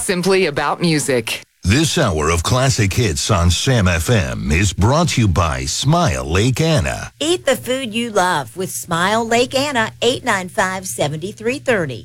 simply about music. This hour of classic hits on Sam FM is brought to you by Smile Lake Anna. Eat the food you love with Smile Lake Anna, 895-7330.